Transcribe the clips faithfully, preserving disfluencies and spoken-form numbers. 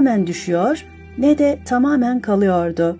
tamamen düşüyor ne de tamamen kalıyordu.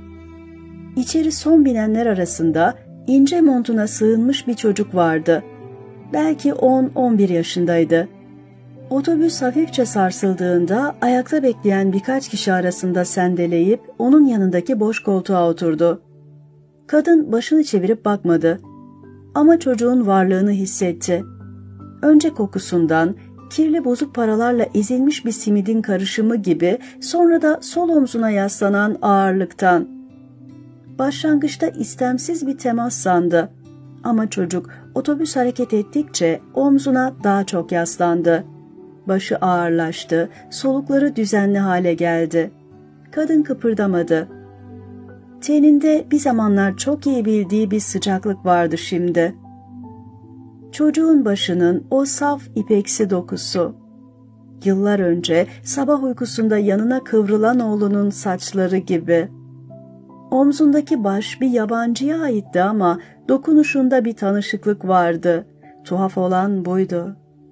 İçeri son binenler arasında ince montuna sığınmış bir çocuk vardı. Belki on on bir yaşındaydı. Otobüs hafifçe sarsıldığında ayakta bekleyen birkaç kişi arasında sendeleyip onun yanındaki boş koltuğa oturdu. Kadın başını çevirip bakmadı. Ama çocuğun varlığını hissetti. Önce kokusundan, kirli bozuk paralarla ezilmiş bir simidin karışımı gibi, sonra da sol omzuna yaslanan ağırlıktan. Başlangıçta istemsiz bir temas sandı. Ama çocuk otobüs hareket ettikçe omzuna daha çok yaslandı. Başı ağırlaştı, solukları düzenli hale geldi. Kadın kıpırdamadı. Teninde bir zamanlar çok iyi bildiği bir sıcaklık vardı şimdi. Çocuğun başının o saf ipeksi dokusu. Yıllar önce sabah uykusunda yanına kıvrılan oğlunun saçları gibi. Omzundaki baş bir yabancıya aitti ama dokunuşunda bir tanışıklık vardı. Tuhaf olan buydu.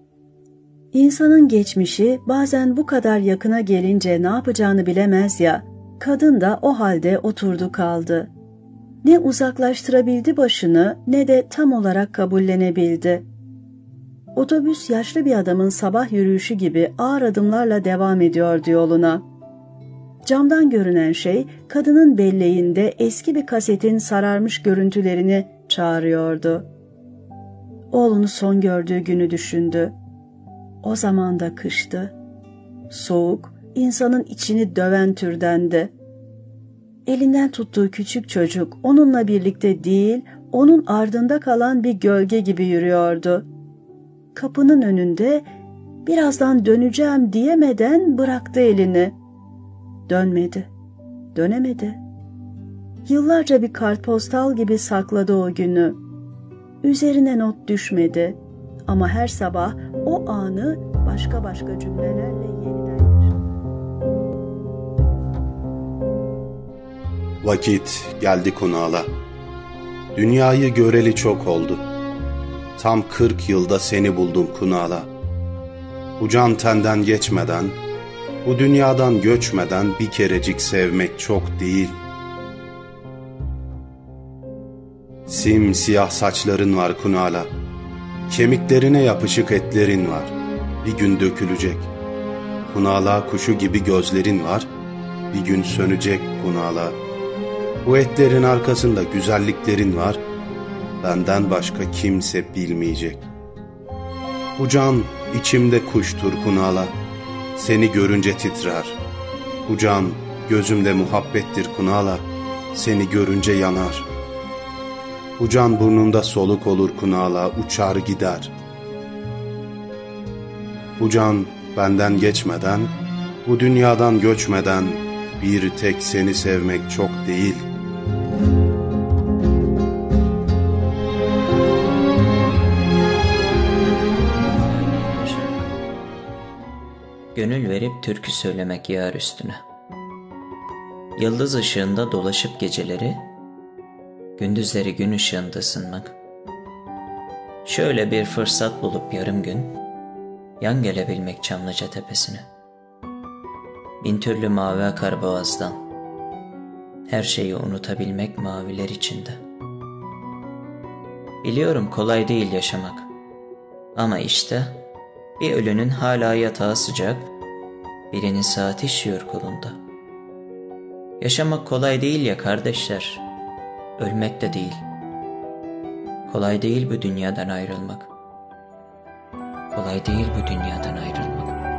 İnsanın geçmişi bazen bu kadar yakına gelince ne yapacağını bilemez ya, kadın da o halde oturdu kaldı. Ne uzaklaştırabildi başını ne de tam olarak kabullenebildi. Otobüs yaşlı bir adamın sabah yürüyüşü gibi ağır adımlarla devam ediyordu yoluna. Camdan görünen şey kadının belleğinde eski bir kasetin sararmış görüntülerini çağırıyordu. Oğlunu son gördüğü günü düşündü. O zaman da kıştı. Soğuk, insanın içini döven türdendi. Elinden tuttuğu küçük çocuk onunla birlikte değil, onun ardında kalan bir gölge gibi yürüyordu. Kapının önünde birazdan döneceğim diyemeden bıraktı elini. Dönmedi, dönemedi. Yıllarca bir kartpostal gibi sakladı o günü. Üzerine not düşmedi ama her sabah o anı başka başka cümlelerle yeniden yaşadı. Vakit geldi Kunal'a. Dünyayı göreli çok oldu. Tam kırk yılda seni buldum Kunal'a. Bu can tenden geçmeden, bu dünyadan göçmeden bir kerecik sevmek çok değil. Simsiyah saçların var Kunal'a. Kemiklerine yapışık etlerin var. Bir gün dökülecek. Kunal'a kuşu gibi gözlerin var. Bir gün sönecek Kunal'a. Bu etlerin arkasında güzelliklerin var. Benden başka kimse bilmeyecek. Bu can içimde kuştur Kunal'a. Seni görünce titrer. Bu can gözümde muhabbettir Kunal'a. Seni görünce yanar. Bu can burnumda soluk olur Kunal'a, uçar gider. Bu can benden geçmeden, bu dünyadan göçmeden bir tek seni sevmek çok değil. Gönül verip türkü söylemek yar üstüne. Yıldız ışığında dolaşıp geceleri, gündüzleri gün ışığında ısınmak. Şöyle bir fırsat bulup yarım gün, yan gelebilmek Çamlıca tepesine. Bin türlü mavi akar boğazdan, her şeyi unutabilmek maviler içinde. Biliyorum kolay değil yaşamak, ama işte bir ölünün hala yatağı sıcak, birinin saati işiyor kolunda. Yaşamak kolay değil ya kardeşler, ölmek de değil. Kolay değil bu dünyadan ayrılmak. Kolay değil bu dünyadan ayrılmak.